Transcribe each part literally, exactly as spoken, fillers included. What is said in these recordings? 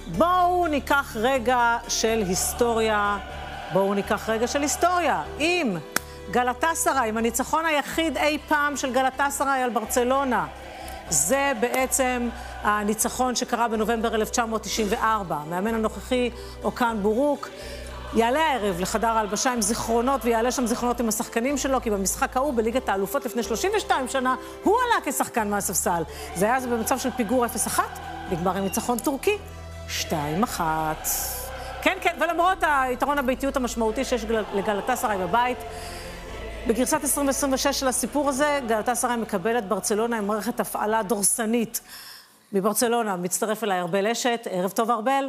בואו ניקח רגע של היסטוריה, בואו ניקח רגע של היסטוריה. אם גלאטסראי, עם הניצחון היחיד אי פעם של גלאטסראי על ברצלונה, זה בעצם הניצחון שקרה בנובמבר אלף תשע מאות תשעים וארבע. מאמן הנוכחי, אוקאן בורוק, יעלה הערב לחדר ההלבשה עם זיכרונות, ויעלה שם זיכרונות עם השחקנים שלו, כי במשחק ההוא בליגת האלופות לפני שלושים ושתיים שנה, הוא עלה כשחקן מהספסל. זה היה במצב של פיגור אפס אחת, נגמר עם ניצחון טורקי, שתיים אחת. כן, כן, ולמרות היתרון הביתיות המשמעותי שיש לגלאטסראי בבית, בגרסת עשרים עשרים ושש של הסיפור הזה, גלאטסראי מקבלת ברצלונה עם מערכת הפעלה דורסנית. מברצלונה מצטרף אליי ארבל אשת. ערב טוב ארבל.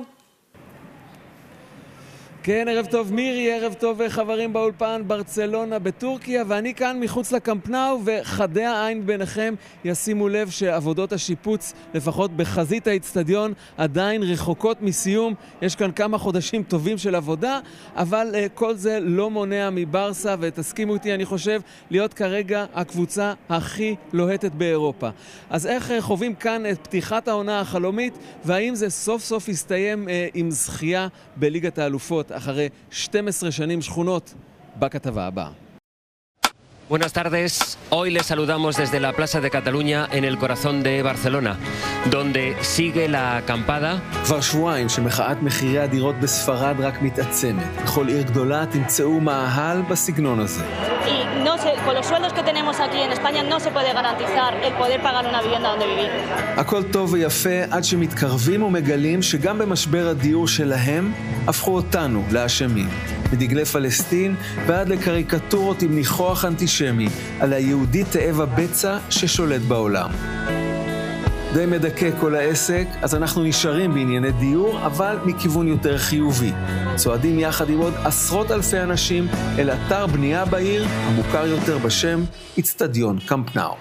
כן, ערב טוב מירי, ערב טוב חברים באולפן. ברצלונה בטורקיה, ואני כאן מחוץ לקמפ נאו, וחדי העין ביניכם ישימו לב שעבודות השיפוץ, לפחות בחזית האצטדיון, עדיין רחוקות מסיום. יש כאן כמה חודשים טובים של עבודה, אבל uh, כל זה לא מונע מברסה, ותסכימו איתי, אני חושב, להיות כרגע הקבוצה הכי לוהטת באירופה. אז איך uh, חווים כאן את פתיחת העונה החלומית, והאם זה סוף סוף יסתיים uh, עם זכייה בליגת האלופות? אחרי שתים עשרה שנים שכונות, בכתבה הבאה. Buenas tardes, hoy les saludamos desde la Plaza de Cataluña en el corazón de Barcelona, donde sigue la acampada. כבר שבועיים שמחאת מחירי הדירות בספרד רק מתעצמת. בכל עיר גדולה תמצאו מאהל בסגנון הזה. Y no se, con los sueldos que tenemos aquí en España no se puede garantizar el poder pagar una vivienda donde vivir. הכל טוב ויפה עד שמתקרבים ומגלים שגם במשבר הדיור שלהם הפכו אותנו לאשמים. מדגלי פלסטין ועד לקריקטורות עם ניחוח אנטישמי על היהודי תאב הבצע ששולט בעולם. די מדכא כל העסק, אז אנחנו נשארים בענייני דיור, אבל מכיוון יותר חיובי. צועדים יחד עם עוד עשרות אלפי אנשים אל אתר בנייה בעיר, המוכר יותר בשם אצטדיון קמפ נאו.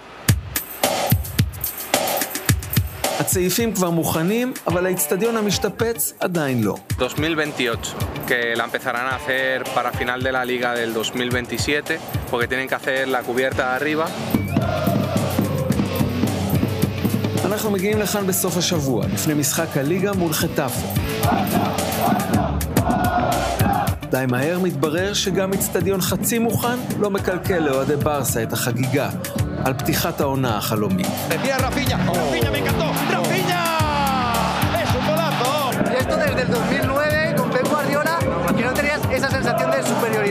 הצעיפים כבר מוכנים, אבל האצטדיון המשתפץ עדיין לא. dos mil veintiocho, que la empezarán a hacer para final de la liga del dos mil veintisiete, porque tienen que hacer la cubierta de arriba. אנחנו מגיעים לכאן בסוף השבוע, לפני משחק הליגה מול חטאפה. די מהר מתברר שגם אצטדיון חצי מוכן לא מקלקל לאוהדי ברסה את החגיגה על פתיחת העונה החלומית.